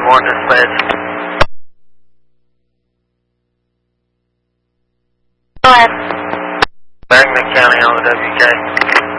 1 dispatch. Go ahead. Bagman County on the WK.